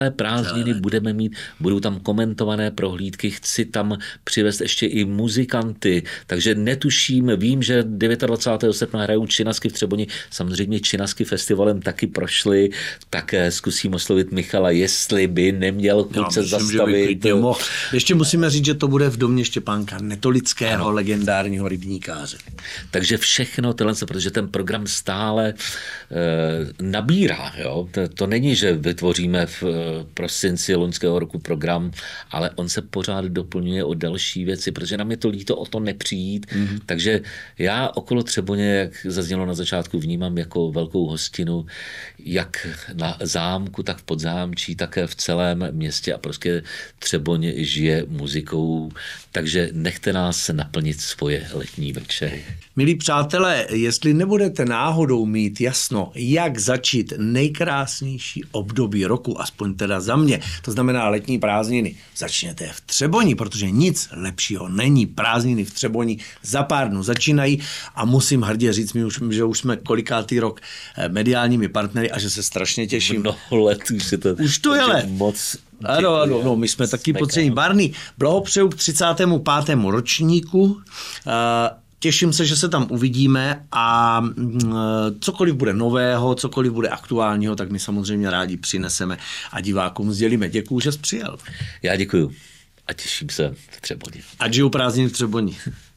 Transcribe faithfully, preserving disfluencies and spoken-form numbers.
prázdniny budeme mít, budou tam komentované prohlídky, chci tam přivést ještě i muzikanty, takže netuším, vím, že dvacátého devátého srpna hrajou Činasky v Třeboni, samozřejmě Činasky festivalem taky prošly, tak zkusím oslovit Michala, jestli by neměl chuť no, se myslím, zastavit. Ještě musíme říct, že to bude v domě Štěpánka Netolického, ano. legendárního rybníkáře. Takže všechno tohle, protože ten program stále e, nabírá. Jo? To, to není, že vytvoříme v prosinci loňského roku program, ale on se pořád doplňuje o další věci, protože nám je to líto o to nepřijít. Mm-hmm. Takže já okolo Třeboně, jak zaznělo na začátku, vnímám jako velkou hostinu, jak na zámku, tak v Podzámčí, tak v celém městě a prostě Třeboň žije muzikou, takže nechte nás naplnit svoje letní večery. Milí přátelé, jestli nebudete náhodou mít jasno, jak začít nejkrásnější období roku, aspoň teda za mě, to znamená letní prázdniny, začněte v Třeboni, protože nic lepšího není. Prázdniny v Třeboni za pár dnů začínají a musím hrdě říct, my už, že už jsme kolikátý rok mediálními partnery a že se strašně těším. Mnoho let už je to, už to je let. Moc. Ano, ano, no, my jsme taky potřební. Barney, blahopřeju k třicátému pátému ročníku. Uh, Těším se, že se tam uvidíme a cokoliv bude nového, cokoliv bude aktuálního, tak my samozřejmě rádi přineseme a divákům sdělíme. Děkuju, že jsi přijel. Já děkuju a těším se v Třeboni. Ať žijou prázdniny v Třeboni.